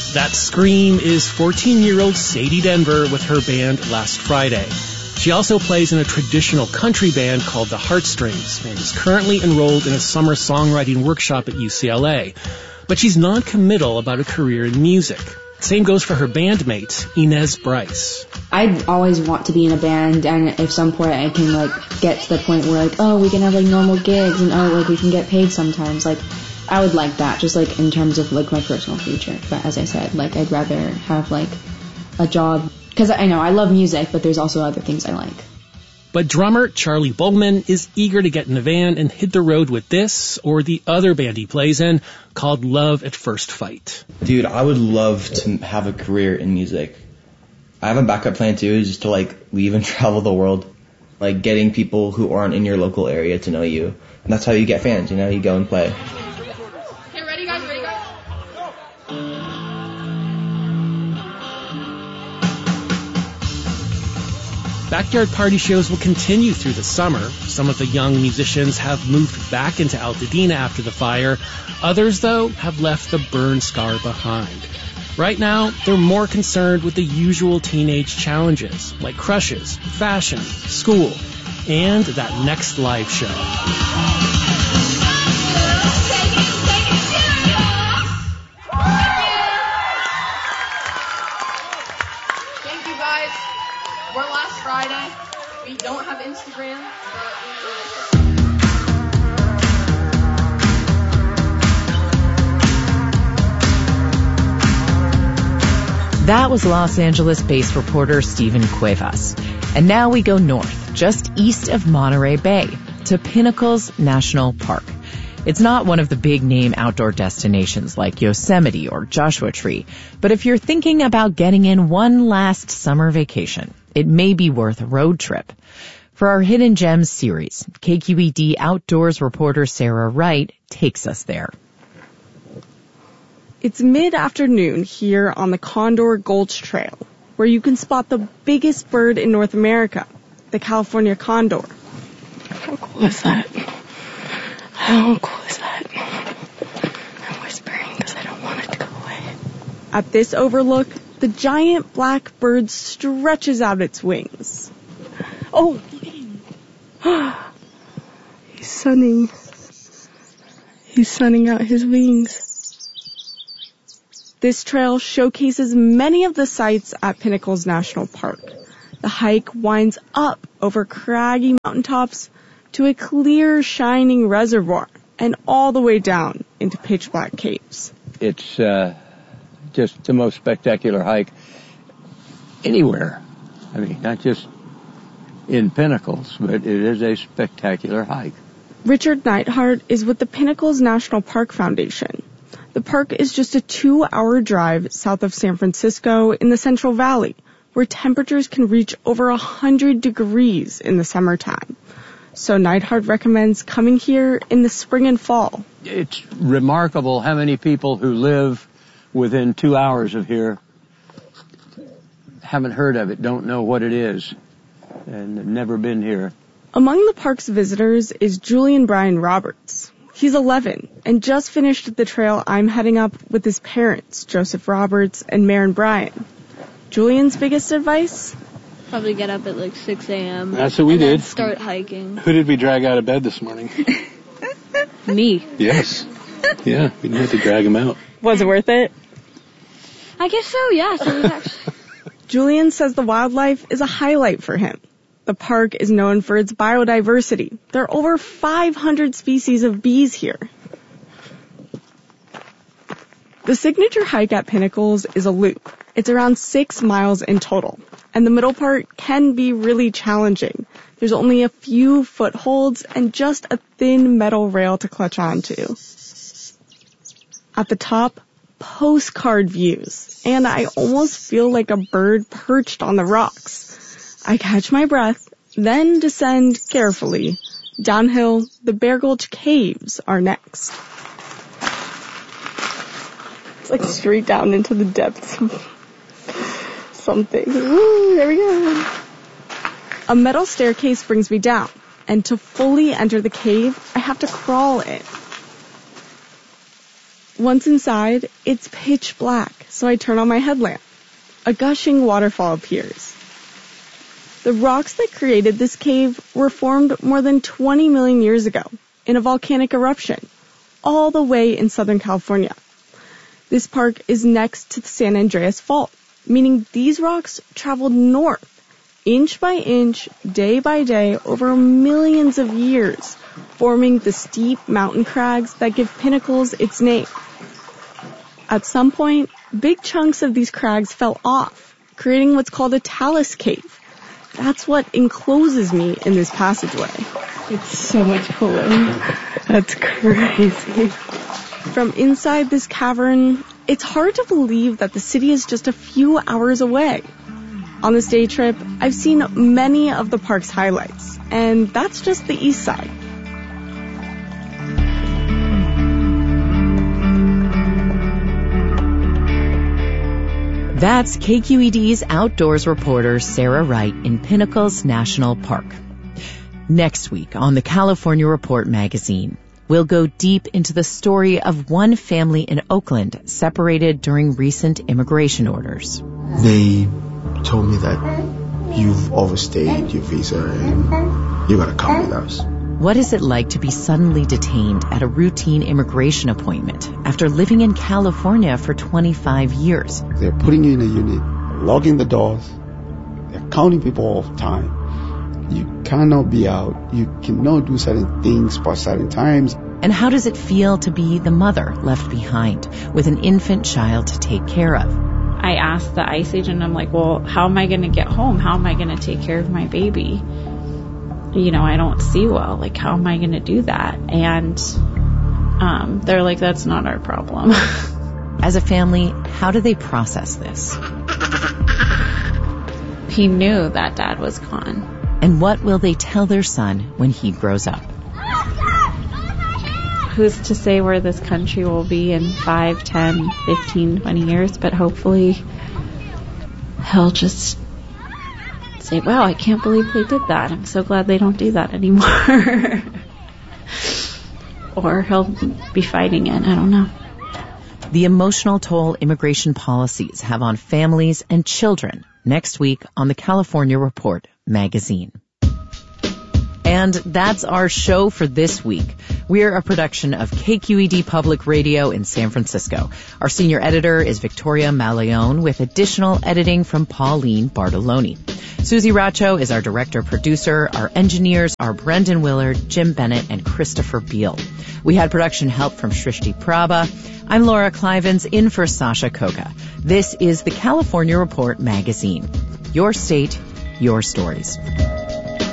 That scream is 14-year-old Sadie Denver with her band Last Friday. She also plays in a traditional country band called the Heartstrings and is currently enrolled in a summer songwriting workshop at UCLA. But she's non-committal about a career in music. Same goes for her bandmate, Inez Bryce. I always want to be in a band, and if some point I can get to the point where we can have normal gigs and we can get paid sometimes. I would like that, just in terms of my personal future. But as I said, I'd rather have a job, because I know I love music, but there's also other things I like. But drummer Charlie Bowman is eager to get in a van and hit the road with this or the other band he plays in called Love at First Fight. Dude, I would love to have a career in music. I have a backup plan too, just to leave and travel the world, getting people who aren't in your local area to know you. And that's how you get fans, you go and play. Okay, ready guys, Backyard party shows will continue through the summer. Some of the young musicians have moved back into Altadena after the fire. Others, though, have left the burn scar behind. Right now, they're more concerned with the usual teenage challenges, like crushes, fashion, school, and that next live show. Thank you guys. We're Last Friday. We don't have Instagram, That was Los Angeles-based reporter Stephen Cuevas. And now we go north, just east of Monterey Bay, to Pinnacles National Park. It's not one of the big-name outdoor destinations like Yosemite or Joshua Tree, but if you're thinking about getting in one last summer vacation, it may be worth a road trip. For our Hidden Gems series, KQED Outdoors reporter Sarah Wright takes us there. It's mid-afternoon here on the Condor Gulch Trail, where you can spot the biggest bird in North America, the California condor. How cool is that? How cool is that? I'm whispering because I don't want it to go away. At this overlook, the giant black bird stretches out its wings. Oh, he's sunning out his wings. This trail showcases many of the sights at Pinnacles National Park. The hike winds up over craggy mountaintops to a clear, shining reservoir and all the way down into pitch-black caves. It's just the most spectacular hike anywhere. I mean, not just in Pinnacles, but it is a spectacular hike. Richard Neidhart is with the Pinnacles National Park Foundation. The park is just a 2-hour drive south of San Francisco in the Central Valley, where temperatures can reach over 100 degrees in the summertime. So Neidhart recommends coming here in the spring and fall. It's remarkable how many people who live within 2 hours of here haven't heard of it, don't know what it is, and have never been here. Among the park's visitors is Julian Brian Roberts. He's 11 and just finished the trail I'm heading up with his parents, Joseph Roberts and Maren Bryan. Julian's biggest advice? Probably get up at 6 a.m. That's what we did. Start hiking. Who did we drag out of bed this morning? Me. Yes. Yeah, we didn't have to drag him out. Was it worth it? I guess so, yes. It was actually. Julian says the wildlife is a highlight for him. The park is known for its biodiversity. There are over 500 species of bees here. The signature hike at Pinnacles is a loop. It's around 6 miles in total, and the middle part can be really challenging. There's only a few footholds and just a thin metal rail to clutch onto. At the top, postcard views, and I almost feel like a bird perched on the rocks. I catch my breath, then descend carefully. Downhill, the Bear Gulch Caves are next. It's straight down into the depths of something. Woo, there we go. A metal staircase brings me down, and to fully enter the cave, I have to crawl in. Once inside, it's pitch black, so I turn on my headlamp. A gushing waterfall appears. The rocks that created this cave were formed more than 20 million years ago in a volcanic eruption, all the way in Southern California. This park is next to the San Andreas Fault, meaning these rocks traveled north, inch by inch, day by day, over millions of years, forming the steep mountain crags that give Pinnacles its name. At some point, big chunks of these crags fell off, creating what's called a talus cave. That's what encloses me in this passageway. It's so much cooler. That's crazy. From inside this cavern, it's hard to believe that the city is just a few hours away. On this day trip, I've seen many of the park's highlights, and that's just the east side. That's KQED's outdoors reporter Sarah Wright in Pinnacles National Park. Next week on the California Report magazine, we'll go deep into the story of one family in Oakland separated during recent immigration orders. They told me that you've overstayed your visa and you gotta come with us. What is it like to be suddenly detained at a routine immigration appointment after living in California for 25 years? They're putting you in a unit, locking the doors, they're counting people all the time. You cannot be out, you cannot do certain things for certain times. And how does it feel to be the mother left behind with an infant child to take care of? I asked the ICE agent, I'm like, well, how am I going to get home? How am I going to take care of my baby? You know, I don't see well. Like, how am I going to do that? And they're like, that's not our problem. As a family, how do they process this? He knew that Dad was gone. And what will they tell their son when he grows up? Who's to say where this country will be in 5, 10, 15, 20 years? But hopefully he'll just say, wow, I can't believe they did that. I'm so glad they don't do that anymore. Or he'll be fighting it. I don't know. The emotional toll immigration policies have on families and children next week on the California Report magazine. And that's our show for this week. We're a production of KQED Public Radio in San Francisco. Our senior editor is Victoria Malayon with additional editing from Pauline Bartoloni. Susie Racho is our director-producer. Our engineers are Brendan Willard, Jim Bennett, and Christopher Beal. We had production help from Shrishti Prabha. I'm Laura Clivens in for Sasha Koka. This is the California Report magazine. Your state, your stories.